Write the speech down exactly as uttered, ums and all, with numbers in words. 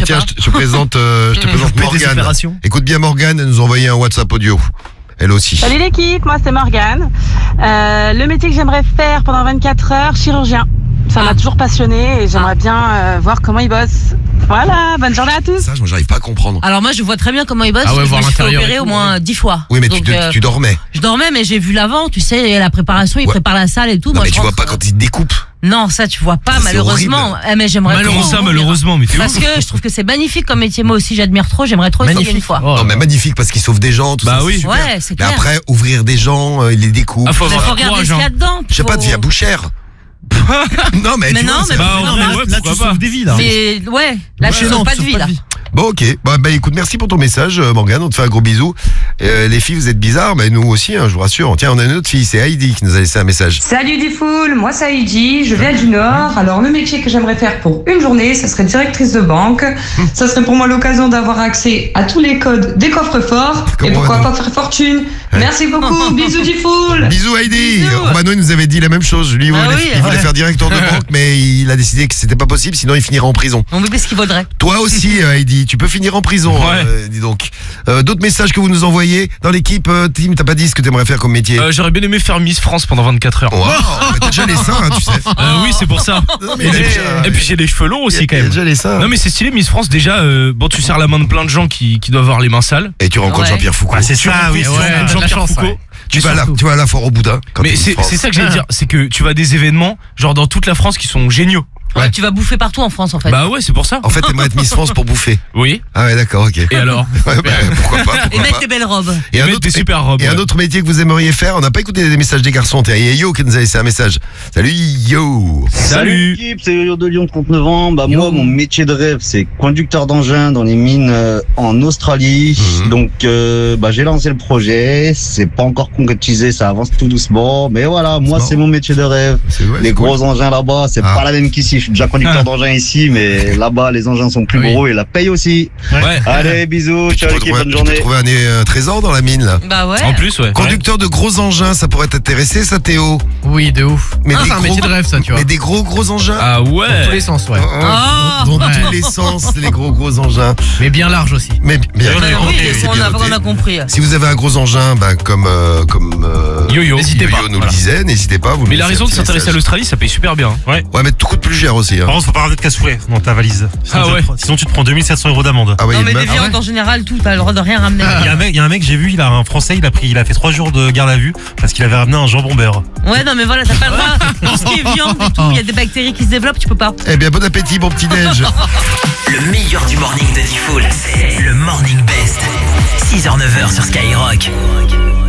tiens, pas. je te, je te présente, euh, je te Mmh. présente Fais des Morgane. opérations. Écoute bien Morgane, elle nous a envoyé un WhatsApp audio. Elle aussi. Salut l'équipe, moi c'est Morgane. Euh, le métier que j'aimerais faire pendant vingt-quatre heures, chirurgien. Ça m'a Ah. toujours passionné et j'aimerais bien euh, voir comment il bosse. Voilà, bonne journée à tous. Ça, moi, j'arrive pas à comprendre. Alors moi je vois très bien comment il bosse. Ah ouais, je voir me suis fait l'intérieur et opérer tout, au moins ouais. dix fois. Oui, mais Donc, tu, te- euh, tu dormais. je dormais mais j'ai vu l'avant, tu sais, la préparation, il Ouais. prépare la salle et tout. Non, moi, mais je tu vois rentre- pas quand il te découpe. Non, ça tu vois pas Ça, c'est malheureusement. horrible. Eh, mais j'aimerais Malheureusement, trop ça, ouvrir. malheureusement, mais t'es Parce ouf. que je trouve que c'est magnifique comme métier. Moi aussi j'admire trop, j'aimerais trop essayer une fois. Oh, Non, mais magnifique parce qu'il sauve des gens, tout Bah ça. oui. c'est super. Ouais, c'est Mais clair. après, ouvrir des gens, euh, il les découpe. Ah, faut Mais avoir faut un regarder courage, ce qu'il y a hein. dedans. Je sais pas, faut- devient bouchère. Non, mais, Mais tu non, vois, mais c'est- Bah, non, en mais vrai, ouais, Là, tu pourquoi pas. sauves des vies, là. Mais ouais, là Ouais, tu non, sauves pas tu de sauves vie là. Bon, ok. Bah, bah, écoute, merci pour ton message, euh, Morgane. On te fait un gros bisou. Euh, les filles, vous êtes bizarres, mais nous aussi, hein, je vous rassure. Tiens, on a une autre fille, c'est Heidi qui nous a laissé un message. Salut Diffoul, moi c'est Heidi, je viens du Nord. Alors le métier que j'aimerais faire pour une journée, ça serait directrice de banque. Ça serait pour moi l'occasion d'avoir accès à tous les codes des coffres forts et Comment pourquoi non pas faire fortune. Merci beaucoup, bisous Diffoul. Bisous Heidi. Bisous. Romano, il nous avait dit la même chose. Lui, il Ah voulait, oui, il voulait ouais. faire directeur de banque, mais il a décidé que c'était pas possible, sinon il finirait en prison. On veut ce qu'il vaudrait. Toi aussi, euh, Heidi, tu peux finir en prison. Ouais. euh, dis donc. Euh, D'autres messages que vous nous envoyez dans l'équipe, euh, Tim, t'as pas dit ce que t'aimerais faire comme métier. Euh, J'aurais bien aimé faire Miss France pendant vingt-quatre heures. Wow, mais t'as déjà les seins, hein, tu sais. Euh, oui, c'est pour ça. Non, mais Et, il a puis- déjà- et puis j'ai les cheveux longs aussi quand il a même. déjà les seins. Non mais c'est stylé Miss France déjà. Euh, bon, tu serres la main de plein de gens qui, qui doivent avoir les mains sales. Et tu rencontres Ouais. Jean-Pierre Foucault. Ah, c'est ça, oui. Tu c'est rencontres ça. Jean- De la Jean-Pierre chance, Foucault. ouais. tu, Mais vas à la, surtout- tu vas à la foire au Boudin. quand Mais t'es c'est Miss France. c'est ça que j'allais dire, c'est que tu vas à des événements, genre dans toute la France, qui sont géniaux. Ouais, tu vas bouffer partout en France en fait. Bah ouais, c'est pour ça. En fait, t'aimerais être Miss France pour bouffer. Oui. Ah ouais, d'accord, ok. Et alors Ouais, bah, pourquoi pas, Et pourquoi mettre pas. des belles robes. Et un, mettre autre, des super robes, et un ouais. autre métier que vous aimeriez faire, on n'a pas écouté les messages des garçons. Il y a Yo qui nous a laissé un message. Salut Yo. Salut. L'équipe, c'est Yo de Lyon, trente-neuf ans. Bah, moi, mon métier de rêve, c'est conducteur d'engin dans les mines euh, en Australie. Mhm. Donc, euh, bah, j'ai lancé le projet. C'est pas encore concrétisé, ça avance tout doucement. Mais voilà, moi, C'est c'est mon métier de rêve. C'est ouais, Les c'est cool. gros engins là-bas, c'est Ah. pas la même qu'ici. Je suis déjà conducteur d'engin ici, mais là-bas, les engins sont plus Oui. gros et la paye aussi. Ouais. Allez, bisous, Tu ciao peux l'équipe, trouver, bonne tu peux journée. trouver un, un trésor dans la mine là. Bah ouais. En plus, ouais. Conducteur de gros engins, ça pourrait t'intéresser ça Théo. Oui, de ouf. Mais Ah, des c'est un gros- métier de rêve, ça, tu vois. Mais des gros gros engins. Ah Dans tous ouais. les sens, ouais. Ah. Dans Ouais. tous les sens, les gros gros engins. Mais bien large aussi. Mais bien, Bah oui, c'est on bien a, noté. on a compris. Si vous avez un gros engin, ben comme euh, comme euh, Yo-yo. N'hésitez Yo-Yo pas, nous voilà. le disait, n'hésitez pas. Vous Mais nous il a laissez raison un de petit s'intéresser à message. l'Australie, ça paye super bien. Ouais. Ouais, mais tout coûte plus cher aussi. Hein. Par contre, faut pas rajouter de cassoulet dans ta valise. Sinon, Ah tu ouais. te prends- sinon tu te prends deux mille sept cents euros d'amende. Ah ouais, Non il y a mais une des meuf- viandes en général, tout, t'as le droit de rien ramener. Il y a un mec, il y a un mec, j'ai vu, il a un Français, il a pris, il a fait trois jours de garde à vue parce qu'il avait ramené un jambon beurre. Ouais, non mais voilà, t'as pas le droit. Tout ce qui est viande et tout, il y a des bactéries qui se développent, tu peux pas. Eh bien, bon appétit, bon petit déj. Le meilleur du morning de Diffoul, c'est le Morning Best. six heures neuf heures sur Skyrock.